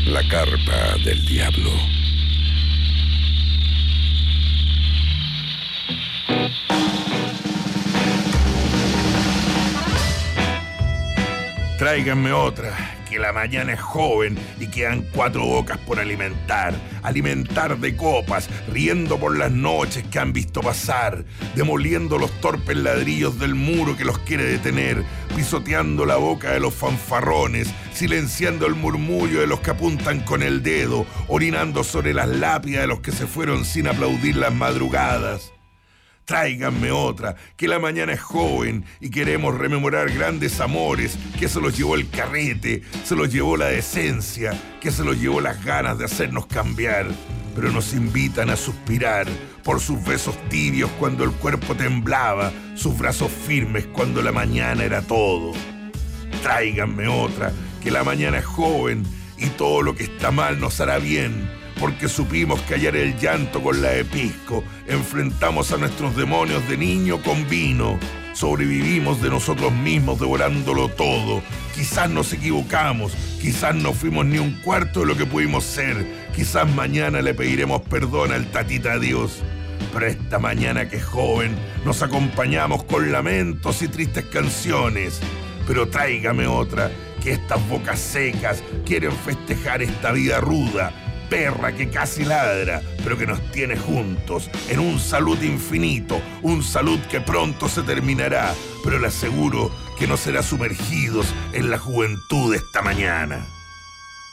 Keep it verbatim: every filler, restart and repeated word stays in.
La carpa del diablo. Tráiganme otra, que la mañana es joven y quedan cuatro bocas por alimentar. Alimentar de copas, riendo por las noches que han visto pasar, demoliendo los torpes ladrillos del muro que los quiere detener, pisoteando la boca de los fanfarrones, silenciando el murmullo de los que apuntan con el dedo, orinando sobre las lápidas de los que se fueron sin aplaudir las madrugadas. Tráiganme otra, que la mañana es joven y queremos rememorar grandes amores que se los llevó el carrete, se los llevó la decencia, que se los llevó las ganas de hacernos cambiar, pero nos invitan a suspirar por sus besos tibios cuando el cuerpo temblaba, sus brazos firmes cuando la mañana era todo. Tráiganme otra, que la mañana es joven y todo lo que está mal nos hará bien, porque supimos callar el llanto con la de pisco, enfrentamos a nuestros demonios de niño con vino, sobrevivimos de nosotros mismos devorándolo todo. Quizás nos equivocamos, quizás no fuimos ni un cuarto de lo que pudimos ser, quizás mañana le pediremos perdón al tatita Dios. Pero esta mañana que es joven, nos acompañamos con lamentos y tristes canciones. Pero tráigame otra, que estas bocas secas quieren festejar esta vida ruda, perra que casi ladra, pero que nos tiene juntos en un salud infinito, un salud que pronto se terminará, pero le aseguro que no será sumergidos en la juventud esta mañana.